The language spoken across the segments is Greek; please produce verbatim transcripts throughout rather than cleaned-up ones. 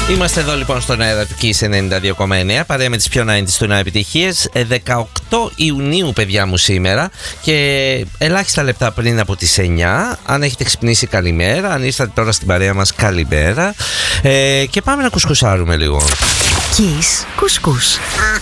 Είμαστε εδώ λοιπόν στον αέρα του Kiss ενενήντα δύο κόμμα εννέα, παρέα με τις πιο ενενήντα του επιτυχίες. δεκαοκτώ Ιουνίου, παιδιά μου, σήμερα. Και ελάχιστα λεπτά πριν από τις εννιά. Αν έχετε ξυπνήσει, καλημέρα. Αν ήρθατε τώρα στην παρέα μας, καλημέρα. Ε, και πάμε να κουσκουσάρουμε λίγο. Kiss κουσκούς.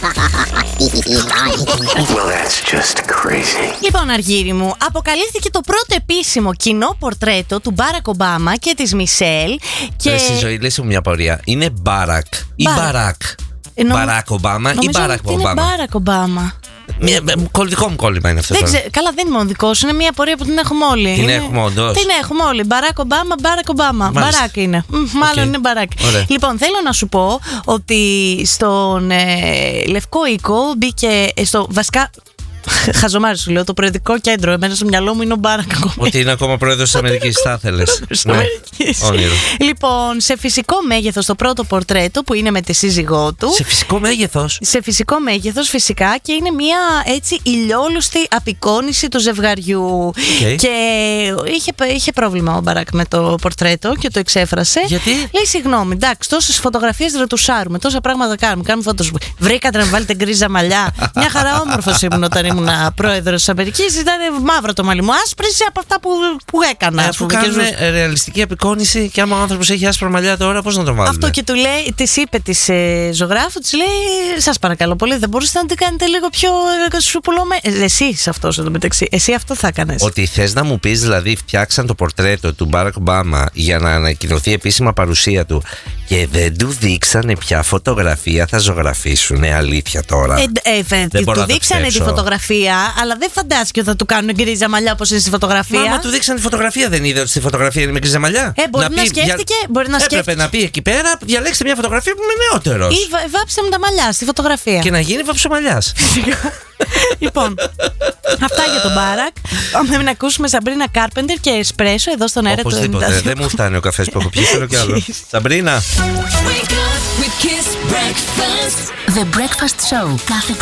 Well, that's just crazy. Λοιπόν, Αργύρι μου, αποκαλύφθηκε το πρώτο επίσημο κοινό πορτρέτο του Μπάρακ Ομπάμα και της Μισελ. Και... Ρε, στη ζωή, λύση μου μια πορεία. Είναι Μπάρακ ή Μπάρακ. Μπαράκ? Εννο... Μπαράκ Ομπάμα ή Μπάρακ ότι Ομπάμα? Είναι Μπάρακ Ομπάμα. Μια, δικό μου κόλλημα είναι αυτό. Δεν τώρα. ξέ... Καλά, δεν είναι μόνο δικό σου, είναι μια πορεία που την έχουμε όλοι. Την είναι... έχουμε όντως. Την έχουμε όλοι. Μπαράκ Ομπάμα, Μπάρακ Ομπάμα. Μάλιστα. Μπαράκ είναι. Μ, μάλλον Okay. είναι Μπαράκ. Ωραία. Λοιπόν, θέλω να σου πω ότι στον ε, Λευκό Οίκο μπήκε. Ε, στο βασικά. Χαζομάρι σου λέω, το προεδρικό κέντρο. Εμένα στο μυαλό μου είναι ο Μπάρακ. Ότι είναι ακόμα πρόεδρος της Αμερικής, θα ήθελες. Ναι. Όνειρο. Λοιπόν, σε φυσικό μέγεθος το πρώτο πορτρέτο που είναι με τη σύζυγό του. Σε φυσικό μέγεθος. Σε φυσικό μέγεθος, φυσικά, και είναι μια έτσι ηλιόλουστη απεικόνηση του ζευγαριού. Okay. Και είχε, είχε πρόβλημα ο Μπαράκ με το πορτρέτο και το εξέφρασε. Γιατί? Λέει, συγγνώμη, εντάξει, τόσες φωτογραφίες ρετουσάρουμε, τόσα πράγματα κάνουμε. Κάνουμε φωτος... Βρήκατε να βάλετε γκρίζα μαλλιά. Μια χαρά όμορφος ήμουν όταν ήμουν πρόεδρος της Αμερικής. Ήταν μαύρο το μαλλί μου, άσπρισε από αυτά που, που έκανα. Αφού κάνουν ρεαλιστική απεικόνηση, και άμα ο άνθρωπος έχει άσπρα μαλλιά τώρα, πώς να τον βάλουμε? Αυτό, και του λέει, της είπε της ε, ζωγράφου, της λέει, σας παρακαλώ πολύ, δεν μπορούσατε να την κάνετε λίγο πιο ε, σουπουλωμένο? Ε, εσύ αυτός εδώ μεταξύ, εσύ αυτό θα έκανες? Ότι θες να μου πεις, δηλαδή, φτιάξαν το πορτρέτο του Μπάρακ Ομπάμα για να ανακοινωθεί επίσημα παρουσία του και δεν του δείξανε ποια φωτογραφία θα ζωγραφίσουνε? Αλήθεια τώρα? Ε, ε, ε, του δείξανε τη φωτογραφία, αλλά δεν φαντάστηκε ότι θα του κάνουν γκρίζα μαλλιά όπως είναι στη φωτογραφία. Μα άμα του δείξανε τη φωτογραφία, δεν είδε ότι στη φωτογραφία είναι με γκρίζα μαλλιά? Ε, μπορεί να, να πει, σκέφτηκε. Για... Μπορεί να Έπρεπε σκέφτηκε. να πει εκεί πέρα, διαλέξτε μια φωτογραφία που είμαι νεότερος. Ή βα, βάψτε μου τα μαλλιά στη φωτογραφία. Και να γίνει βαψομαλιάς. Λοιπόν, αυτά για τον Μπάρακ. Πάμε να ακούσουμε Σαμπρίνα Κάρπεντερ και Εσπρέσο εδώ στον αέρα του ενενήντα. Οπωσδήποτε, δεν μου φτάνει ο καφές που έχω πιει, θέλω κι άλλο. Σαμπρίνα. Wake up with Kiss Breakfast. The Breakfast Show. Κάθε